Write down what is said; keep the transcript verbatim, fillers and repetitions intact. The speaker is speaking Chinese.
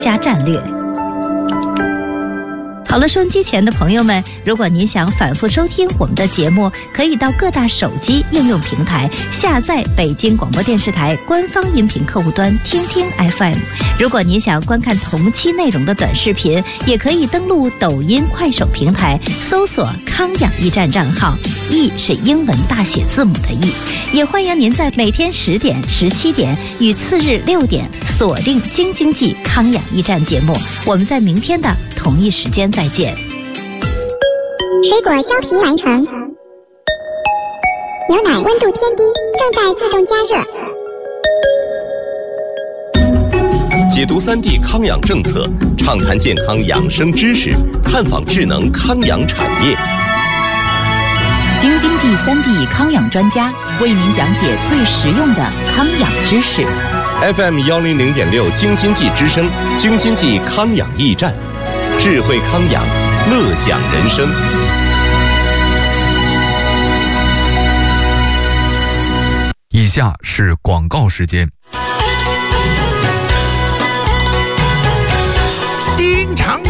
加战略。好了，收音机前的朋友们，如果您想反复收听我们的节目，可以到各大手机应用平台下载北京广播电视台官方音频客户端听听 F M。 如果您想观看同期内容的短视频，也可以登录抖音、快手平台搜索康养驿站账号，驿是英文大写字母的驿。也欢迎您在每天十点、十七点与次日六点锁定京津冀康养驿站节目。我们在明天的同一时间再见。 水果削皮完成，牛奶温度偏低，正在自动加热。 解读三 D 康养政策，畅谈健康养生知识，探访智能康养产业。 京津冀三 D 康养专家为您讲解最实用的康养知识。 F M 幺零零点六京津冀之声，京津冀康养驿站，智慧康养，乐享人生。 以下是广告时间。 京城